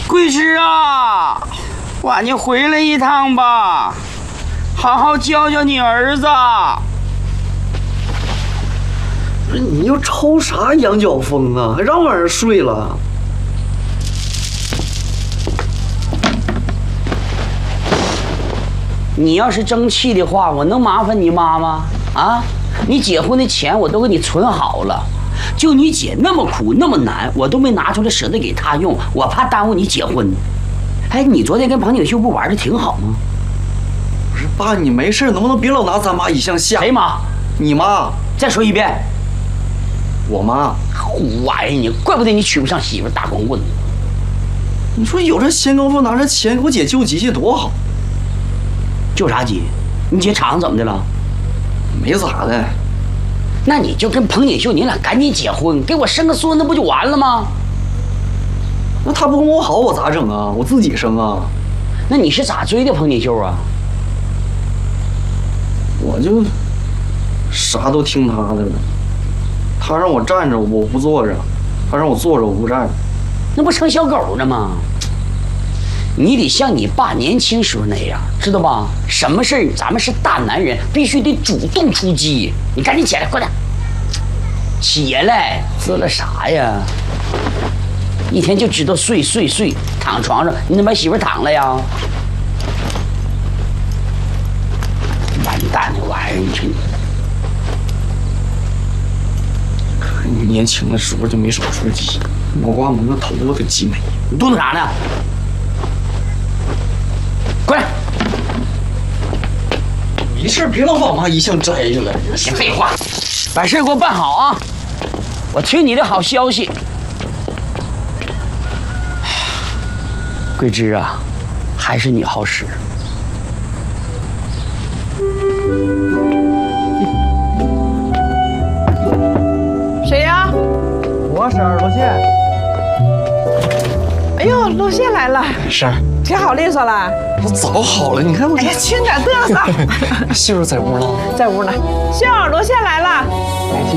桂枝啊，晚你回来一趟吧，好好教教你儿子。 不是你又抽啥羊角风啊？还让晚上睡了？ 你要是争气的话，我能麻烦你妈吗？啊，你结婚的钱我都给你存好了，就你姐那么苦那么难，我都没拿出来舍得给她用，我怕耽误你结婚。哎，你昨天跟庞景秀不玩的挺好吗？ 不是爸，你没事能不能别老拿咱妈一项吓？ 谁妈？ 你妈。 再说一遍。 我妈。 胡玩意你，怪不得你娶不上媳妇，大光棍。 你说有这闲工夫拿着钱给我姐救急去多好。 救啥急？你姐肠子怎么的了？ 没咋的。 那你就跟彭锦秀，你俩赶紧结婚，给我生个孙子不就完了吗？ 那他不跟我好，我咋整啊？我自己生啊。 那你是咋追的彭锦秀啊？ 我就啥都听他的了。他让我站着，我不坐着；他让我坐着，我不站着。 那不成小狗呢吗？你得像你爸年轻时候那样，知道吧？什么事儿咱们是大男人，必须得主动出击。你赶紧起来，快点！起来，滋了啥呀？一天就知道睡，躺床上，你怎么把媳妇躺了呀？完蛋的玩意儿，你说你年轻的时候就没少出击，脑瓜蒙个头我可鸡美。 你嘟囔啥呢？快！ 没事，别老把我妈一项摘下来。 别废话，把事给我办好啊！我听你的好消息。桂枝啊，还是你好使。 谁呀？ 我婶儿罗茜。 哎呦，罗茜来了。 婶儿， 挺好利索了。 我早好了，你看我。 哎呀，轻点嘚瑟。 秀儿在屋呢。 在屋呢。秀儿，罗茜来了。